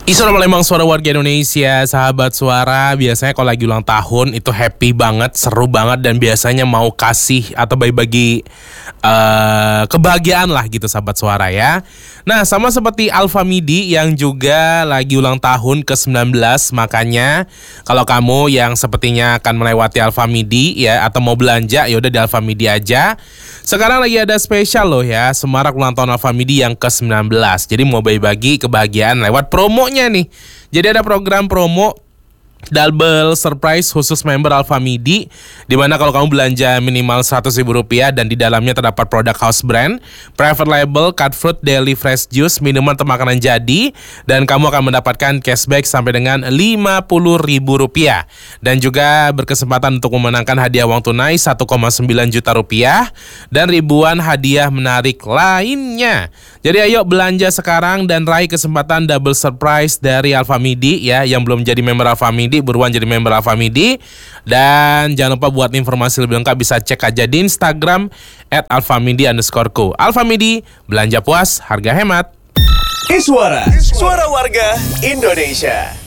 Suara Palembang, suara warga Indonesia, sahabat suara. Biasanya kalau lagi ulang tahun itu happy banget, seru banget, dan biasanya mau kasih atau bagi-bagi kebahagiaan lah gitu sahabat suara ya. Nah, sama seperti Alfa Midi yang juga lagi ulang tahun ke-19. Makanya kalau kamu yang sepertinya akan melewati Alfa Midi ya, atau mau belanja, ya udah di Alfa Midi aja. Sekarang lagi ada spesial loh ya, semarak ulang tahun Alfa Midi yang ke-19. Jadi mau bagi-bagi kebahagiaan lewat promonya nih. Jadi ada program promo double surprise khusus member Alfa Midi, dimana kalau kamu belanja minimal Rp100.000 dan di dalamnya terdapat produk house brand, private label, cut fruit, daily fresh juice, minuman atau makanan jadi, dan kamu akan mendapatkan cashback sampai dengan Rp50.000 dan juga berkesempatan untuk memenangkan hadiah uang tunai Rp1,9 juta dan ribuan hadiah menarik lainnya. Jadi ayo belanja sekarang dan raih kesempatan double surprise dari Alfa Midi ya. Yang belum jadi member Alfa Midi, buruan jadi member Alfa Midi. Dan jangan lupa buat informasi lebih lengkap bisa cek aja di Instagram @alfamidi_co. Alfa Midi, belanja puas, harga hemat. Suara warga Indonesia.